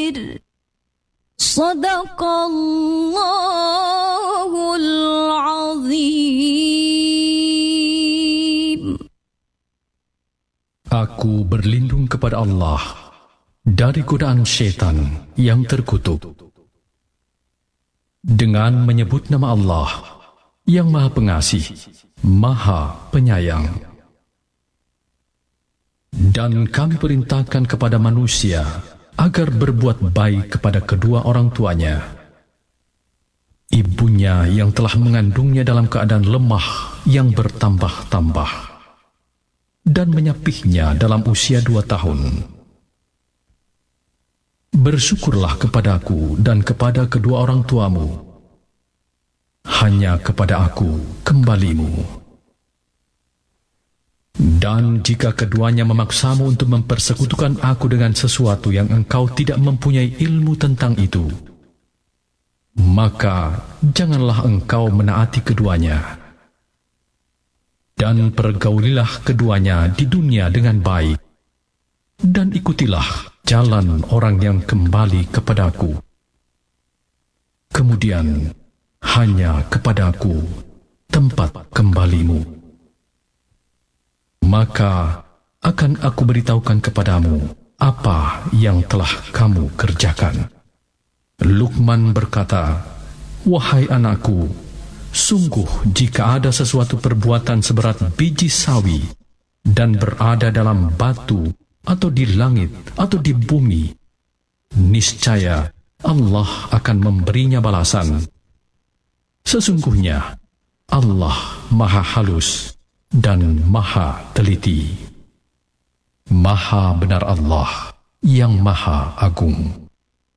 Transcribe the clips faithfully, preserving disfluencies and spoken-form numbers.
كبير صدق الله العظيم. Aku berlindung kepada Allah dari godaan syaitan yang terkutuk dengan menyebut nama Allah yang Maha Pengasih, Maha Penyayang. Dan kami perintahkan kepada manusia agar berbuat baik kepada kedua orang tuanya. Ibunya yang telah mengandungnya dalam keadaan lemah yang bertambah-tambah dan menyapihnya dalam usia dua tahun. Bersyukurlah kepadaku dan kepada kedua orang tuamu. Hanya kepada aku kembalimu. Dan jika keduanya memaksamu untuk mempersekutukan aku dengan sesuatu yang engkau tidak mempunyai ilmu tentang itu, maka janganlah engkau menaati keduanya. Dan pergaulilah keduanya di dunia dengan baik, dan ikutilah jalan orang yang kembali kepadaku. Kemudian hanya kepadaku tempat kembalimu. Maka akan aku beritahukan kepadamu apa yang telah kamu kerjakan. Luqman berkata, "Wahai anakku, sungguh jika ada sesuatu perbuatan seberat biji sawi dan berada dalam batu atau di langit atau di bumi, niscaya Allah akan memberinya balasan. Sesungguhnya Allah Maha Halus dan Maha Teliti. Maha benar Allah yang Maha Agung."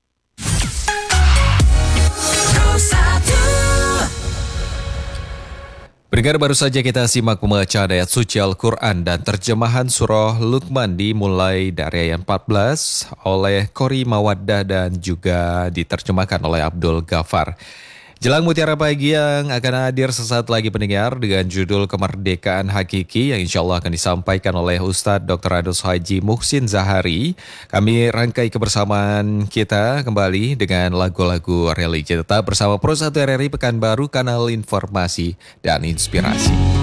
Pendengar, baru saja kita simak pembacaan ayat suci Al-Quran dan terjemahan surah Luqman dimulai dari ayat empat belas oleh Qori Mawaddah dan juga diterjemahkan oleh Abdul Ghaffar. Jelang Mutiara Pagi yang akan hadir sesaat lagi pendengar dengan judul Kemerdekaan Hakiki yang insya Allah akan disampaikan oleh Ustadz Doktor Adus Haji Muhsin Zahari. Kami rangkai kebersamaan kita kembali dengan lagu-lagu religi. Tetap bersama Pro satu R R I Pekanbaru, kanal informasi dan inspirasi.